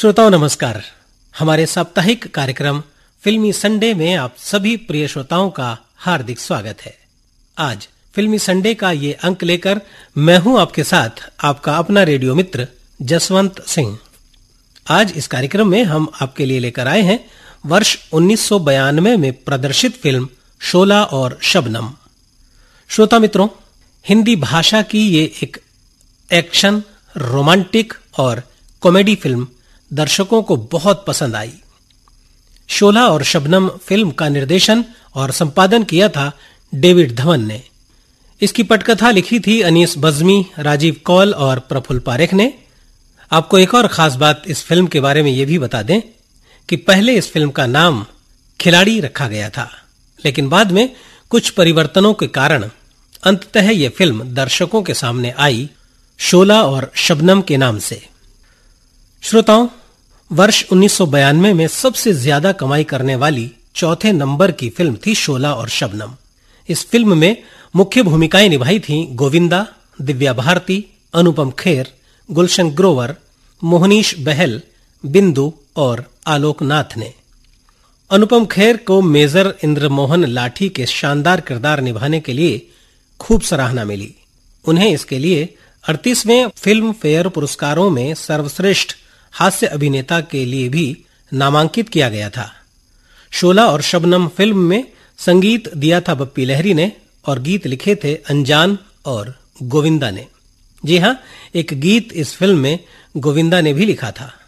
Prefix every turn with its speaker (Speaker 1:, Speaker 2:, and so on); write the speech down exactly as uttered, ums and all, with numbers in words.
Speaker 1: श्रोताओं नमस्कार। हमारे साप्ताहिक कार्यक्रम फिल्मी संडे में आप सभी प्रिय श्रोताओं का हार्दिक स्वागत है। आज फिल्मी संडे का ये अंक लेकर मैं हूं आपके साथ आपका अपना रेडियो मित्र जसवंत सिंह। आज इस कार्यक्रम में हम आपके लिए लेकर आए हैं वर्ष उन्नीस सौ बयानवे में प्रदर्शित फिल्म शोला और शबनम। श्रोता मित्रों, हिंदी भाषा की ये एक एक्शन, रोमांटिक और कॉमेडी फिल्म दर्शकों को बहुत पसंद आई। शोला और शबनम फिल्म का निर्देशन और संपादन किया था डेविड धवन ने। इसकी पटकथा लिखी थी अनीस बज्मी, राजीव कौल और प्रफुल्ल पारेख ने। आपको एक और खास बात इस फिल्म के बारे में यह भी बता दें कि पहले इस फिल्म का नाम खिलाड़ी रखा गया था, लेकिन बाद में कुछ परिवर्तनों के कारण अंततः यह फिल्म दर्शकों के सामने आई शोला और शबनम के नाम से। श्रोताओं, वर्ष उन्नीस सौ बयानवे में सबसे ज्यादा कमाई करने वाली चौथे नंबर की फिल्म थी शोला और शबनम। इस फिल्म में मुख्य भूमिकाएं निभाई थीं गोविंदा, दिव्या भारती, अनुपम खेर, गुलशन ग्रोवर, मोहनीश बहल, बिंदु और आलोक नाथ ने। अनुपम खेर को मेजर इंद्रमोहन लाठी के शानदार किरदार निभाने के लिए खूब सराहना मिली। उन्हें इसके लिए अड़तीसवें फिल्म फेयर पुरस्कारों में सर्वश्रेष्ठ हास्य अभिनेता के लिए भी नामांकित किया गया था। शोला और शबनम फिल्म में संगीत दिया था बप्पी लहरी ने और गीत लिखे थे अनजान और गोविंदा ने। जी हां, एक गीत इस फिल्म में गोविंदा ने भी लिखा था।